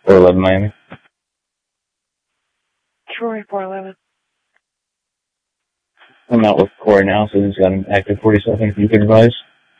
411 Miami. Troy, 411. I'm out with Corey now, so he's got an active 47 if you can advise.